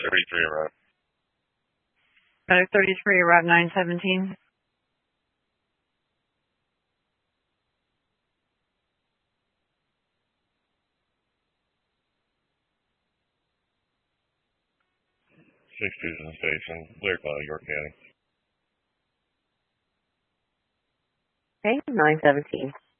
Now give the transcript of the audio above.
33 Route. Code 33, Route 917. To the station, clear call, York County. Okay, 917.